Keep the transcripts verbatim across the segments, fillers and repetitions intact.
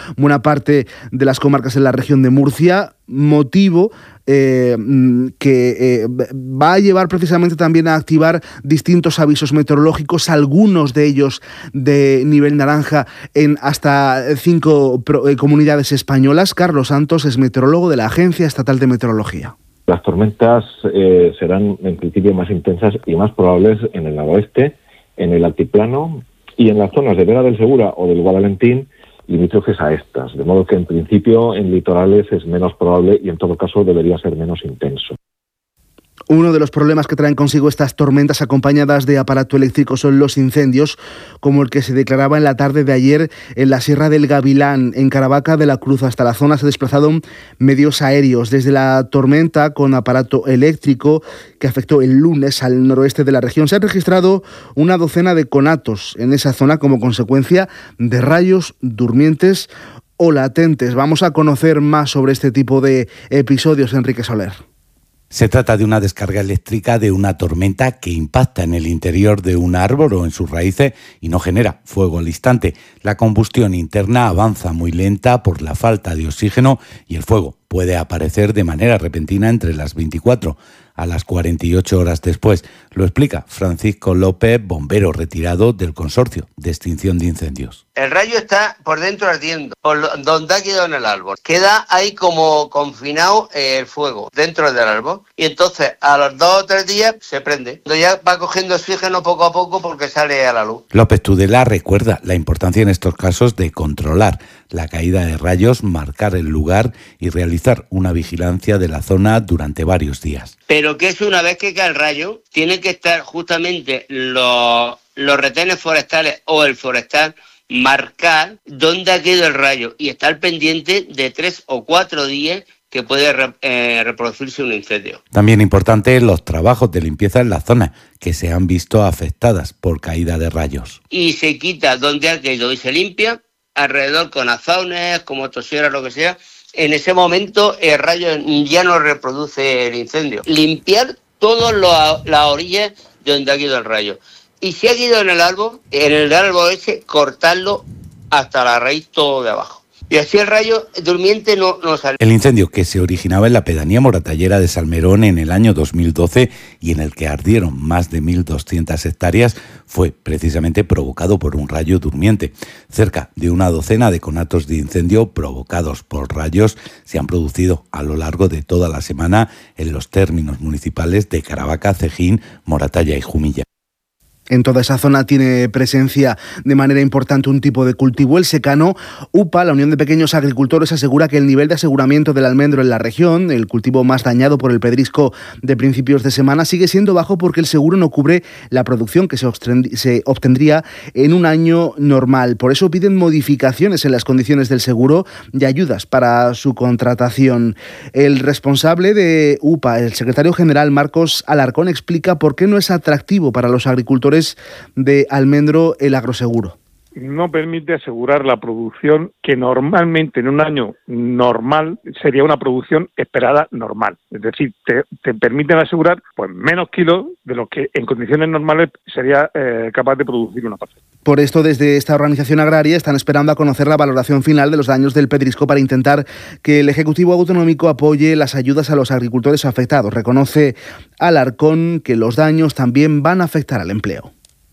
buena parte de las comarcas en la región de Murcia, motivo eh, que eh, va a llevar precisamente también a activar distintos avisos meteorológicos, algunos de ellos de nivel naranja en hasta cinco pro, eh, comunidades españolas. Carlos Santos es meteorólogo de la Agencia Estatal de Meteorología. Las tormentas eh, serán en principio más intensas y más probables en el noroeste, en el altiplano y en las zonas de Vera del Segura o del Guadalentín, limítrofes a estas, de modo que en principio en litorales es menos probable y en todo caso debería ser menos intenso. Uno de los problemas que traen consigo estas tormentas acompañadas de aparato eléctrico son los incendios, como el que se declaraba en la tarde de ayer en la Sierra del Gavilán, en Caravaca de la Cruz. Hasta la zona se desplazaron medios aéreos. Desde la tormenta con aparato eléctrico que afectó el lunes al noroeste de la región, se han registrado una docena de conatos en esa zona como consecuencia de rayos durmientes o latentes. Vamos a conocer más sobre este tipo de episodios, Enrique Soler. Se trata de una descarga eléctrica de una tormenta que impacta en el interior de un árbol o en sus raíces y no genera fuego al instante. La combustión interna avanza muy lenta por la falta de oxígeno y el fuego puede aparecer de manera repentina entre las veinticuatro a las cuarenta y ocho horas después. Lo explica Francisco López, bombero retirado del Consorcio de Extinción de Incendios. El rayo está por dentro ardiendo, por donde ha quedado en el árbol. Queda ahí como confinado el fuego dentro del árbol y entonces a los dos o tres días se prende. Entonces ya va cogiendo oxígeno poco a poco porque sale a la luz. López Tudela recuerda la importancia en estos casos de controlar la caída de rayos, marcar el lugar y realizar una vigilancia de la zona durante varios días. Pero que es una vez que cae el rayo, tienen que estar justamente los, los retenes forestales o el forestal marcar dónde ha quedado el rayo y estar pendiente de tres o cuatro días que puede eh, reproducirse un incendio. También importante los trabajos de limpieza en la zona que se han visto afectadas por caída de rayos. Y se quita donde ha quedado y se limpia alrededor con azones, con motosierras, lo que sea. En ese momento el rayo ya no reproduce el incendio. Limpiar todas las orillas donde ha quedado el rayo. Y si ha quedado en el árbol, en el árbol ese, cortarlo hasta la raíz todo de abajo. Y así el rayo durmiente no, no sale. El incendio que se originaba en la pedanía moratallera de Salmerón en el año dos mil doce y en el que ardieron más de mil doscientas hectáreas fue precisamente provocado por un rayo durmiente. Cerca de una docena de conatos de incendio provocados por rayos se han producido a lo largo de toda la semana en los términos municipales de Caravaca, Cejín, Moratalla y Jumilla. En toda esa zona tiene presencia de manera importante un tipo de cultivo, el secano. U P A, la Unión de Pequeños Agricultores, asegura que el nivel de aseguramiento del almendro en la región, el cultivo más dañado por el pedrisco de principios de semana, sigue siendo bajo porque el seguro no cubre la producción que se obtendría en un año normal. Por eso piden modificaciones en las condiciones del seguro y ayudas para su contratación. El responsable de U P A, el secretario general Marcos Alarcón, explica por qué no es atractivo para los agricultores de almendro el agroseguro. No permite asegurar la producción que normalmente en un año normal sería una producción esperada normal. Es decir, te, te permiten asegurar pues menos kilos de lo que en condiciones normales sería eh, capaz de producir una parcela. Por esto, desde esta organización agraria están esperando a conocer la valoración final de los daños del pedrisco para intentar que el Ejecutivo Autonómico apoye las ayudas a los agricultores afectados. Reconoce Alarcón que los daños también van a afectar al empleo.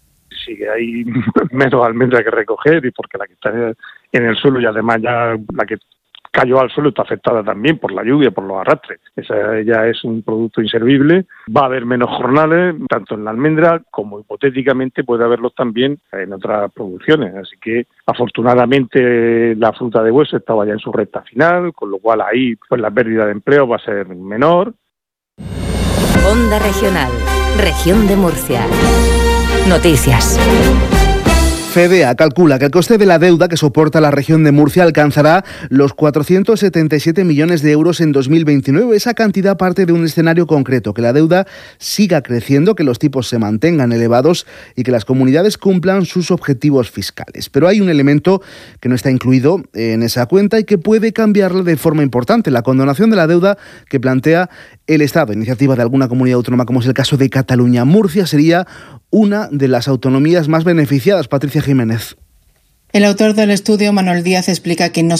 Sí que hay menos almendra que recoger y porque la que está en el suelo y además ya la que cayó al suelo está afectada también por la lluvia, por los arrastres. Esa ya es un producto inservible. Va a haber menos jornales, tanto en la almendra como hipotéticamente puede haberlos también en otras producciones. Así que afortunadamente la fruta de hueso estaba ya en su recta final, con lo cual ahí pues la pérdida de empleo va a ser menor. Onda Regional, Región de Murcia. Noticias. FEDEA calcula que el coste de la deuda que soporta la región de Murcia alcanzará los cuatrocientos setenta y siete millones de euros en dos mil veintinueve. Esa cantidad parte de un escenario concreto, que la deuda siga creciendo, que los tipos se mantengan elevados y que las comunidades cumplan sus objetivos fiscales. Pero hay un elemento que no está incluido en esa cuenta y que puede cambiarla de forma importante: la condonación de la deuda que plantea el Estado, iniciativa de alguna comunidad autónoma, como es el caso de Cataluña. Murcia sería una de las autonomías más beneficiadas. Patricia Jiménez. El autor del estudio, Manuel Díaz, explica que no